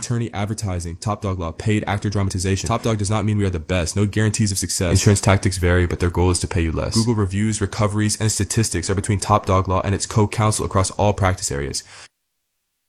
attorney advertising, Top Dog Law, paid actor dramatization. Top Dog does not mean we are the best. No guarantees of success. Insurance tactics vary, but their goal is to pay you less. Google reviews, recoveries, and statistics are between Top Dog Law and its co-counsel across all practice areas.